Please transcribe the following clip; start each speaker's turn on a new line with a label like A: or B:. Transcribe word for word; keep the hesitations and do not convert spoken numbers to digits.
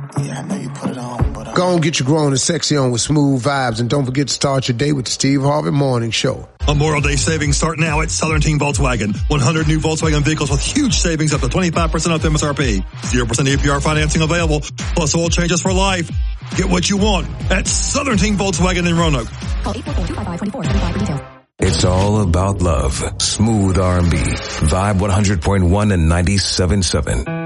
A: Yeah, I know you put it on, but... Uh...
B: Go on, get your grown and sexy on with Smooth Vibes, and don't forget to start your day with the Steve Harvey Morning Show.
C: Memorial Day savings start now at Southern Team Volkswagen. one hundred new Volkswagen vehicles with huge savings up to twenty-five percent off M S R P. zero percent A P R financing available, plus oil changes for life. Get what you want at Southern Team Volkswagen in Roanoke.
D: Call eight four four, two five five, two four seven five for details.
E: It's all about love. Smooth R and B. Vibe one hundred point one and ninety-seven point seven.